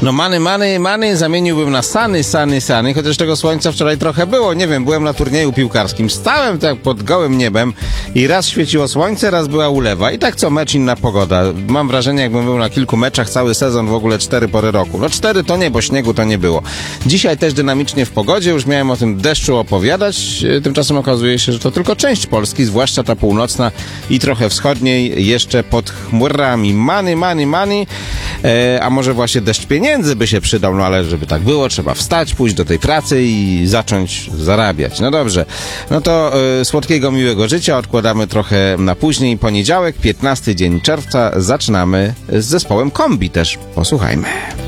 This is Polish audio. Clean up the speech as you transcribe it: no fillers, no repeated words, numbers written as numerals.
No many zamieniłbym na sany, chociaż tego słońca wczoraj trochę było, nie wiem, byłem na turnieju piłkarskim, stałem tak pod gołym niebem i raz świeciło słońce, raz była ulewa i tak co mecz inna pogoda. Mam wrażenie, jakbym był na kilku meczach, cały sezon, w ogóle 4 pory roku. No 4 to nie, bo śniegu to nie było. Dzisiaj też dynamicznie w pogodzie, już miałem o tym deszczu opowiadać, tymczasem okazuje się, że to tylko część Polski, zwłaszcza ta północna i trochę wschodniej, jeszcze pod chmurami. Money, a może właśnie deszcz pieniędzy by się przydał, no ale żeby tak było, trzeba wstać, pójść do tej pracy i zacząć zarabiać. No dobrze, no to słodkiego, miłego życia odkładamy trochę na później. Poniedziałek, 15 dzień czerwca, zaczynamy z zespołem Kombi też. Posłuchajmy.